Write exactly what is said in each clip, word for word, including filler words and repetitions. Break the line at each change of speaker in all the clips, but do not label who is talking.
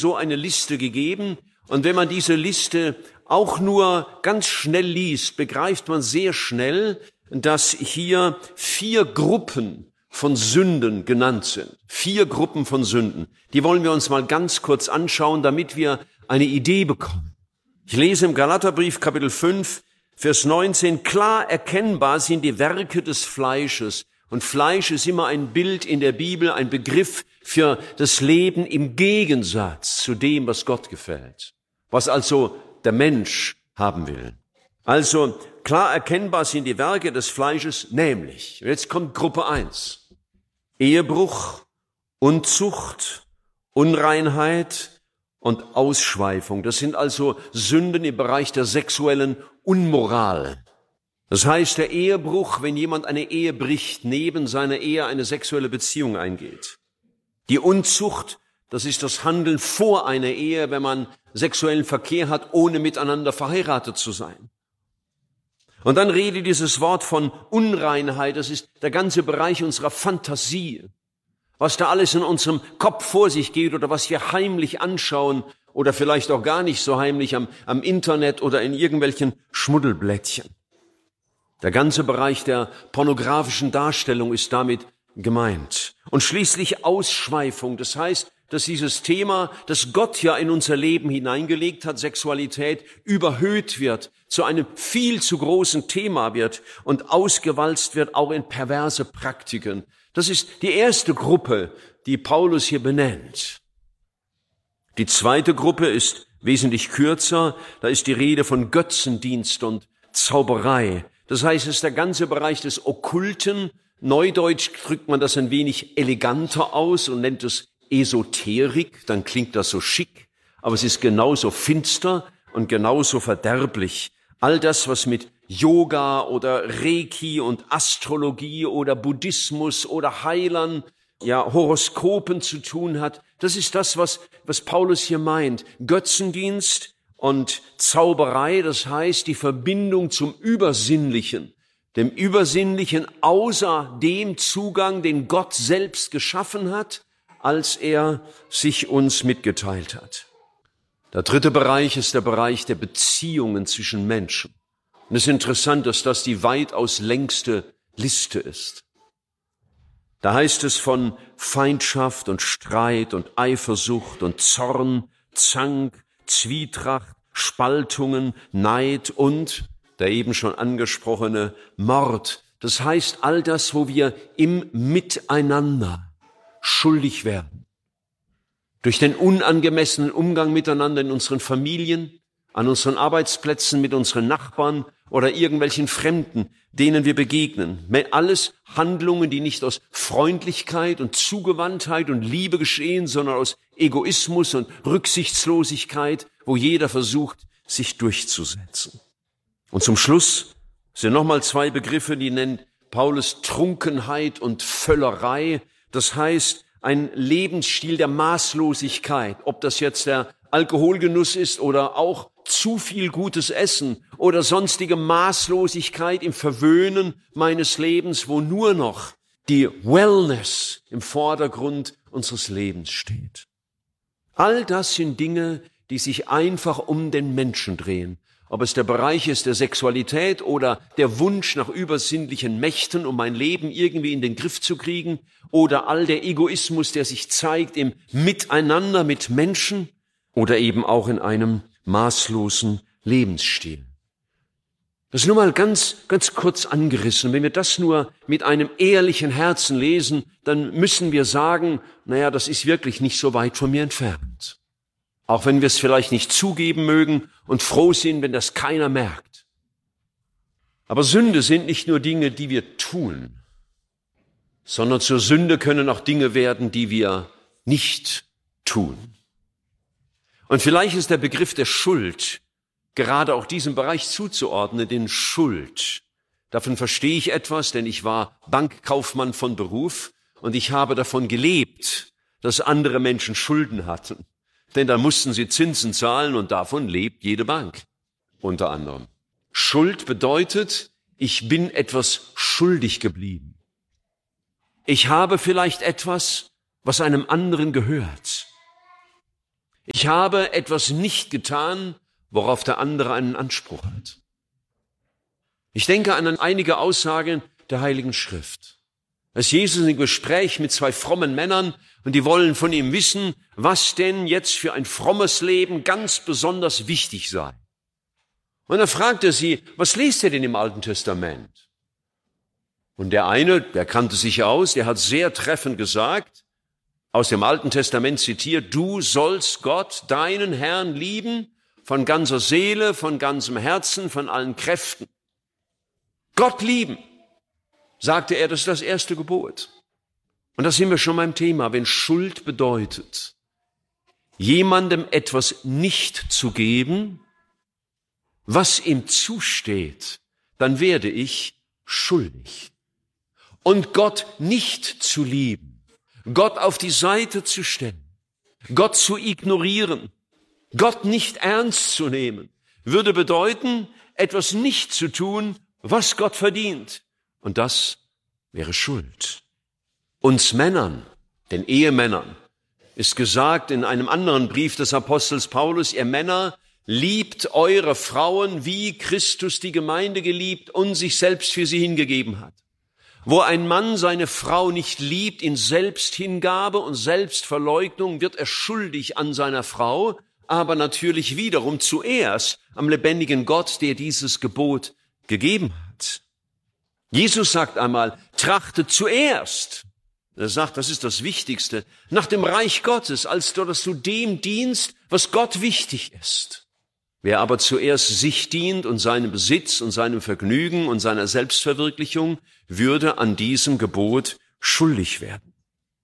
so eine Liste gegeben. Und wenn man diese Liste auch nur ganz schnell liest, begreift man sehr schnell, dass hier vier Gruppen von Sünden genannt sind. Vier Gruppen von Sünden. Die wollen wir uns mal ganz kurz anschauen, damit wir eine Idee bekommen. Ich lese im Galaterbrief Kapitel fünf, Vers neunzehn, klar erkennbar sind die Werke des Fleisches. Und Fleisch ist immer ein Bild in der Bibel, ein Begriff für das Leben im Gegensatz zu dem, was Gott gefällt. Was also der Mensch haben will. Also klar erkennbar sind die Werke des Fleisches, nämlich, jetzt kommt Gruppe eins. Ehebruch, Unzucht, Unreinheit und Ausschweifung. Das sind also Sünden im Bereich der sexuellen Unmoral. Das heißt, der Ehebruch, wenn jemand eine Ehe bricht, neben seiner Ehe eine sexuelle Beziehung eingeht. Die Unzucht, das ist das Handeln vor einer Ehe, wenn man sexuellen Verkehr hat, ohne miteinander verheiratet zu sein. Und dann redet dieses Wort von Unreinheit, das ist der ganze Bereich unserer Fantasie. Was da alles in unserem Kopf vor sich geht oder was wir heimlich anschauen oder vielleicht auch gar nicht so heimlich am, am Internet oder in irgendwelchen Schmuddelblättchen. Der ganze Bereich der pornografischen Darstellung ist damit gemeint. Und schließlich Ausschweifung, das heißt, dass dieses Thema, das Gott ja in unser Leben hineingelegt hat, Sexualität, überhöht wird, zu einem viel zu großen Thema wird und ausgewalzt wird, auch in perverse Praktiken. Das ist die erste Gruppe, die Paulus hier benennt. Die zweite Gruppe ist wesentlich kürzer. Da ist die Rede von Götzendienst und Zauberei. Das heißt, es ist der ganze Bereich des Okkulten. Neudeutsch drückt man das ein wenig eleganter aus und nennt es Esoterik. Dann klingt das so schick, aber es ist genauso finster und genauso verderblich. All das, was mit Yoga oder Reiki und Astrologie oder Buddhismus oder Heilern, ja, Horoskopen zu tun hat, das ist das, was, was Paulus hier meint. Götzendienst und Zauberei, das heißt die Verbindung zum Übersinnlichen, dem Übersinnlichen außer dem Zugang, den Gott selbst geschaffen hat, als er sich uns mitgeteilt hat. Der dritte Bereich ist der Bereich der Beziehungen zwischen Menschen. Und es ist interessant, dass das die weitaus längste Liste ist. Da heißt es von Feindschaft und Streit und Eifersucht und Zorn, Zank, Zwietracht, Spaltungen, Neid und der eben schon angesprochene Mord. Das heißt all das, wo wir im Miteinander schuldig werden. Durch den unangemessenen Umgang miteinander in unseren Familien, an unseren Arbeitsplätzen, mit unseren Nachbarn oder irgendwelchen Fremden, denen wir begegnen. Alles Handlungen, die nicht aus Freundlichkeit und Zugewandtheit und Liebe geschehen, sondern aus Egoismus und Rücksichtslosigkeit, wo jeder versucht, sich durchzusetzen. Und zum Schluss sind nochmal zwei Begriffe, die nennt Paulus Trunkenheit und Völlerei. Das heißt, ein Lebensstil der Maßlosigkeit, ob das jetzt der Alkoholgenuss ist oder auch zu viel gutes Essen oder sonstige Maßlosigkeit im Verwöhnen meines Lebens, wo nur noch die Wellness im Vordergrund unseres Lebens steht. All das sind Dinge, die sich einfach um den Menschen drehen. Ob es der Bereich ist der Sexualität oder der Wunsch nach übersinnlichen Mächten, um mein Leben irgendwie in den Griff zu kriegen, oder all der Egoismus, der sich zeigt im Miteinander mit Menschen oder eben auch in einem maßlosen Lebensstil. Das ist nur mal ganz, ganz kurz angerissen. Wenn wir das nur mit einem ehrlichen Herzen lesen, dann müssen wir sagen, naja, das ist wirklich nicht so weit von mir entfernt. Auch wenn wir es vielleicht nicht zugeben mögen und froh sind, wenn das keiner merkt. Aber Sünde sind nicht nur Dinge, die wir tun, sondern zur Sünde können auch Dinge werden, die wir nicht tun. Und vielleicht ist der Begriff der Schuld gerade auch diesem Bereich zuzuordnen, den Schuld. Davon verstehe ich etwas, denn ich war Bankkaufmann von Beruf und ich habe davon gelebt, dass andere Menschen Schulden hatten. Denn da mussten sie Zinsen zahlen und davon lebt jede Bank, unter anderem. Schuld bedeutet, ich bin etwas schuldig geblieben. Ich habe vielleicht etwas, was einem anderen gehört. Ich habe etwas nicht getan, worauf der andere einen Anspruch hat. Ich denke an einige Aussagen der Heiligen Schrift. Als Jesus im Gespräch mit zwei frommen Männern, und die wollen von ihm wissen, was denn jetzt für ein frommes Leben ganz besonders wichtig sei. Und er fragte sie, was lest ihr denn im Alten Testament? Und der eine, der kannte sich aus, der hat sehr treffend gesagt, aus dem Alten Testament zitiert, du sollst Gott, deinen Herrn, lieben, von ganzer Seele, von ganzem Herzen, von allen Kräften. Gott lieben, sagte er, das ist das erste Gebot. Und da sind wir schon beim Thema, wenn Schuld bedeutet, jemandem etwas nicht zu geben, was ihm zusteht, dann werde ich schuldig. Und Gott nicht zu lieben, Gott auf die Seite zu stellen, Gott zu ignorieren, Gott nicht ernst zu nehmen, würde bedeuten, etwas nicht zu tun, was Gott verdient. Und das wäre Schuld. Uns Männern, den Ehemännern, ist gesagt in einem anderen Brief des Apostels Paulus, ihr Männer, liebt eure Frauen, wie Christus die Gemeinde geliebt und sich selbst für sie hingegeben hat. Wo ein Mann seine Frau nicht liebt in Selbsthingabe und Selbstverleugnung, wird er schuldig an seiner Frau, aber natürlich wiederum zuerst am lebendigen Gott, der dieses Gebot gegeben hat. Jesus sagt einmal, trachtet zuerst. Er sagt, das ist das Wichtigste, nach dem Reich Gottes, als dass du dem dienst, was Gott wichtig ist. Wer aber zuerst sich dient und seinem Besitz und seinem Vergnügen und seiner Selbstverwirklichung, würde an diesem Gebot schuldig werden.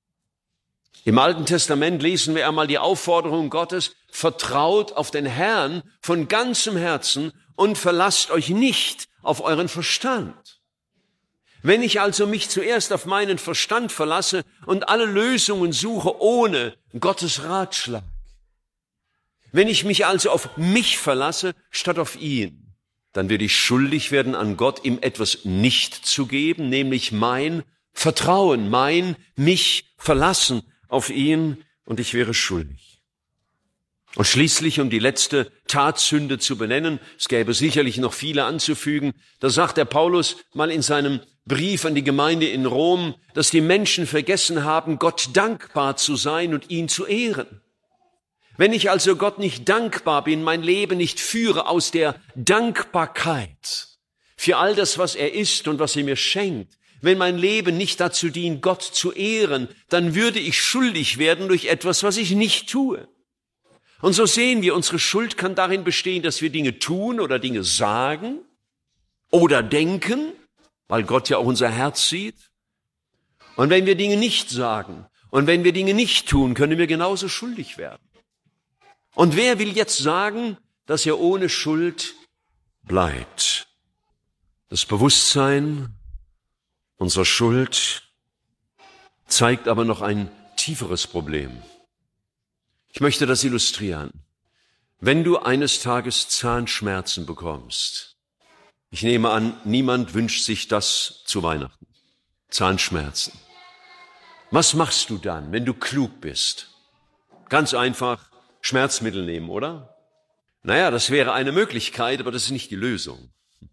Im Alten Testament lesen wir einmal die Aufforderung Gottes, vertraut auf den Herrn von ganzem Herzen und verlasst euch nicht auf euren Verstand. Wenn ich also mich zuerst auf meinen Verstand verlasse und alle Lösungen suche ohne Gottes Ratschlag, wenn ich mich also auf mich verlasse statt auf ihn, dann werde ich schuldig werden an Gott, ihm etwas nicht zu geben, nämlich mein Vertrauen, mein mich verlassen auf ihn, und ich wäre schuldig. Und schließlich, um die letzte Tatsünde zu benennen, es gäbe sicherlich noch viele anzufügen, da sagt der Paulus mal in seinem Brief an die Gemeinde in Rom, dass die Menschen vergessen haben, Gott dankbar zu sein und ihn zu ehren. Wenn ich also Gott nicht dankbar bin, mein Leben nicht führe aus der Dankbarkeit für all das, was er ist und was er mir schenkt, wenn mein Leben nicht dazu dient, Gott zu ehren, dann würde ich schuldig werden durch etwas, was ich nicht tue. Und so sehen wir, unsere Schuld kann darin bestehen, dass wir Dinge tun oder Dinge sagen oder denken, weil Gott ja auch unser Herz sieht. Und wenn wir Dinge nicht sagen und wenn wir Dinge nicht tun, können wir genauso schuldig werden. Und wer will jetzt sagen, dass er ohne Schuld bleibt? Das Bewusstsein unserer Schuld zeigt aber noch ein tieferes Problem. Ich möchte das illustrieren. Wenn du eines Tages Zahnschmerzen bekommst, ich nehme an, niemand wünscht sich das zu Weihnachten. Zahnschmerzen. Was machst du dann, wenn du klug bist? Ganz einfach, Schmerzmittel nehmen, oder? Naja, das wäre eine Möglichkeit, aber das ist nicht die Lösung.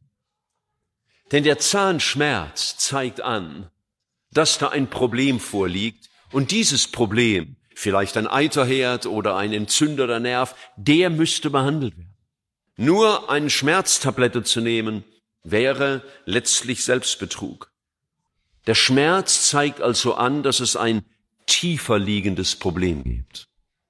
Denn der Zahnschmerz zeigt an, dass da ein Problem vorliegt und dieses Problem, vielleicht ein Eiterherd oder ein entzündeter Nerv, der müsste behandelt werden. Nur eine Schmerztablette zu nehmen, wäre letztlich Selbstbetrug. Der Schmerz zeigt also an, dass es ein tiefer liegendes Problem gibt.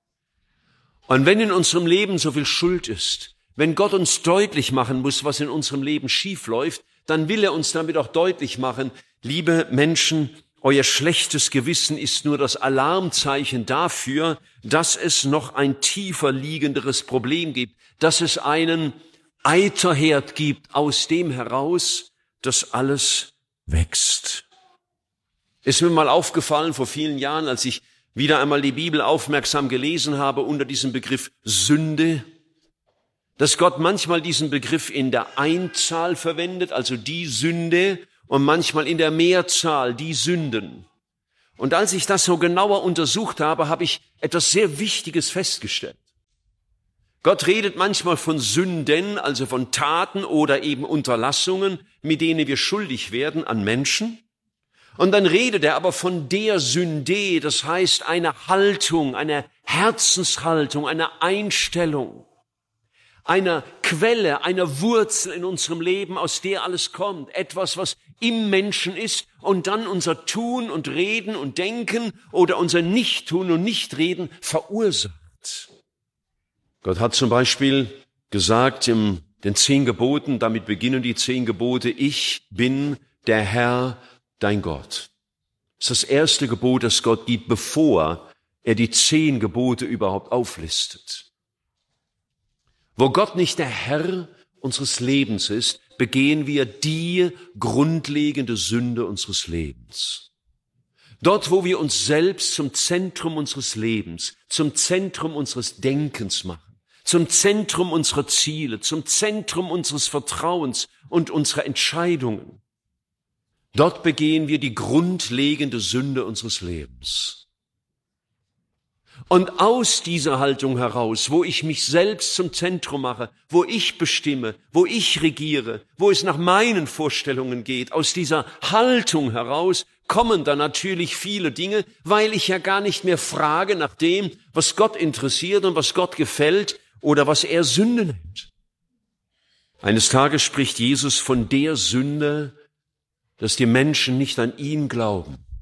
Und wenn in unserem Leben so viel Schuld ist, wenn Gott uns deutlich machen muss, was in unserem Leben schief läuft, dann will er uns damit auch deutlich machen, liebe Menschen, euer schlechtes Gewissen ist nur das Alarmzeichen dafür, dass es noch ein tiefer liegenderes Problem gibt, dass es einen Eiterherd gibt, aus dem heraus das alles wächst. Ist mir mal aufgefallen vor vielen Jahren, als ich wieder einmal die Bibel aufmerksam gelesen habe unter diesem Begriff Sünde, dass Gott manchmal diesen Begriff in der Einzahl verwendet, also die Sünde, und manchmal in der Mehrzahl die Sünden. Und als ich das so genauer untersucht habe, habe ich etwas sehr Wichtiges festgestellt. Gott redet manchmal von Sünden, also von Taten oder eben Unterlassungen, mit denen wir schuldig werden an Menschen. Und dann redet er aber von der Sünde, das heißt eine Haltung, eine Herzenshaltung, eine Einstellung, einer Quelle, einer Wurzel in unserem Leben, aus der alles kommt. Etwas, was im Menschen ist und dann unser Tun und Reden und Denken oder unser Nichttun und Nichtreden verursacht. Gott hat zum Beispiel gesagt in den zehn Geboten, damit beginnen die zehn Gebote, ich bin der Herr, dein Gott. Das ist das erste Gebot, das Gott gibt, bevor er die zehn Gebote überhaupt auflistet. Wo Gott nicht der Herr unseres Lebens ist, begehen wir die grundlegende Sünde unseres Lebens. Dort, wo wir uns selbst zum Zentrum unseres Lebens, zum Zentrum unseres Denkens machen, zum Zentrum unserer Ziele, zum Zentrum unseres Vertrauens und unserer Entscheidungen. Dort begehen wir die grundlegende Sünde unseres Lebens. Und aus dieser Haltung heraus, wo ich mich selbst zum Zentrum mache, wo ich bestimme, wo ich regiere, wo es nach meinen Vorstellungen geht, aus dieser Haltung heraus kommen dann natürlich viele Dinge, weil ich ja gar nicht mehr frage nach dem, was Gott interessiert und was Gott gefällt oder was er Sünde nennt. Eines Tages spricht Jesus von der Sünde, dass die Menschen nicht an ihn glauben.